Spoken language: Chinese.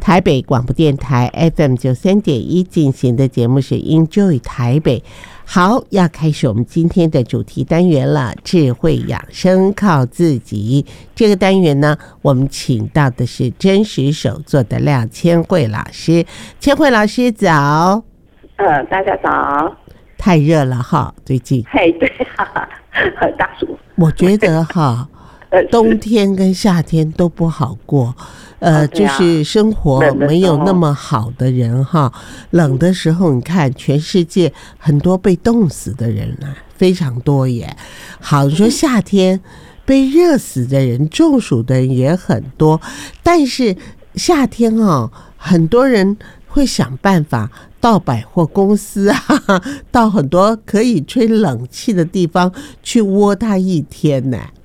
台北广播电台 FM93.1 进行的节目是 Enjoy 台北。好，要开始我们今天的主题单元了，智慧养生靠自己。这个单元呢，我们请到的是真实手作的廖千惠老师。千惠老师早。 大家早。 太热了哈，最近。 嘿，对啊，大暑。 我觉得哈，冬天跟夏天都不好过。就是生活没有那么好的人哈，冷的时候你看全世界很多被冻死的人啊，非常多耶。好，你说夏天被热死的人、中暑的人也很多，但是夏天哦，很多人会想办法到百货公司啊，到很多可以吹冷气的地方去窝他一天呢。